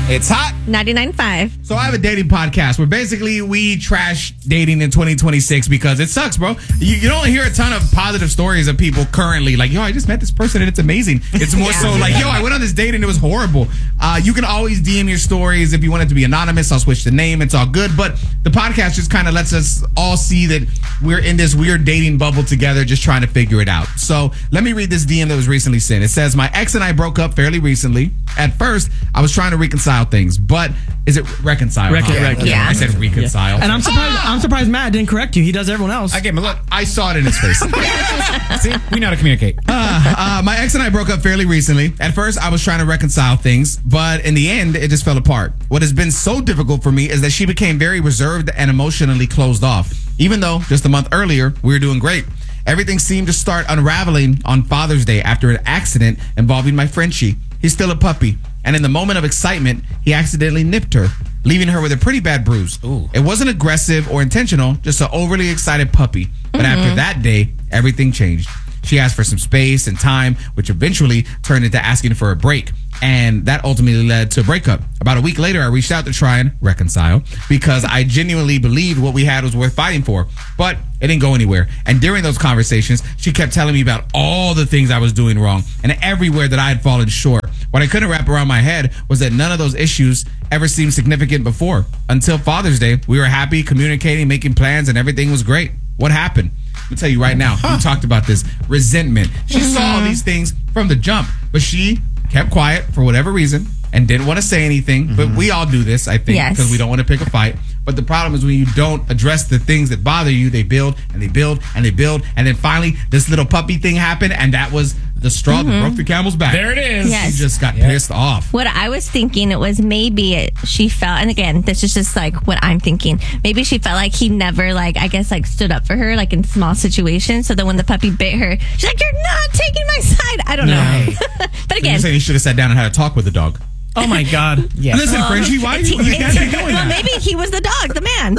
It's hot. 99.5. So I have a dating podcast where basically we trash dating in 2026 because it sucks, bro. You don't hear a ton of positive stories of people currently like, yo, I just met this person and it's amazing. It's more so like, yo, I went on this date and it was horrible. You can always DM your stories if you want it to be anonymous. I'll switch the name. It's all good. But the podcast just kind of lets us all see that we're in this weird dating bubble together just trying to figure it out. So let me read this DM that was recently sent. It says, my ex and I broke up fairly recently. At first, I was trying to reconcile things, but is it reconcile? Yeah. I said reconcile. And I'm surprised Matt didn't correct you. He does everyone else. I gave him a look. I saw it in his face. See, we know how to communicate. My ex and I broke up fairly recently. At first, I was trying to reconcile things, but in the end, it just fell apart. What has been so difficult for me is that she became very reserved and emotionally closed off. Even though just a month earlier, we were doing great. Everything seemed to start unraveling on Father's Day after an accident involving my Frenchie. He's still a puppy, and in the moment of excitement, he accidentally nipped her, leaving her with a pretty bad bruise. Ooh. It wasn't aggressive or intentional, just an overly excited puppy. But after that day, everything changed. She asked for some space and time, which eventually turned into asking for a break. And that ultimately led to a breakup. About a week later, I reached out to try and reconcile because I genuinely believed what we had was worth fighting for. But it didn't go anywhere. And during those conversations, she kept telling me about all the things I was doing wrong and everywhere that I had fallen short. What I couldn't wrap around my head was that none of those issues ever seemed significant before. Until Father's Day, we were happy, communicating, making plans, and everything was great. What happened? Let me tell you right now, we talked about this. Resentment. She saw all these things from the jump, but she kept quiet for whatever reason and didn't want to say anything. But we all do this, I think, because we don't want to pick a fight. But the problem is when you don't address the things that bother you, they build and they build and they build. And then finally, this little puppy thing happened, and that was the straw that broke the camel's back. There it is. Yes. She just got pissed off. What I was thinking, it was maybe she felt, and again, this is just like what I'm thinking. Maybe she felt like he never, stood up for her, in small situations. So then when the puppy bit her, she's like, "You're not taking my side." I don't know. But again, You're saying you should have sat down and had a talk with the dog. Oh my God. Yes. Listen, Frenchie, why you can't be doing that? maybe he was the dog, the man.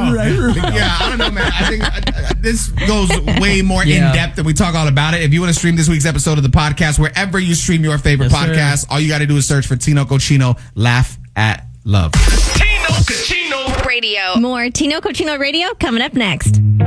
Yeah, I don't know, man. I think this goes way more in depth and we talk all about it. If you want to stream this week's episode of the podcast, wherever you stream your favorite podcast, all you got to do is search for Tino Cochino, Laugh at Love. Tino Cochino Radio. More Tino Cochino Radio coming up next.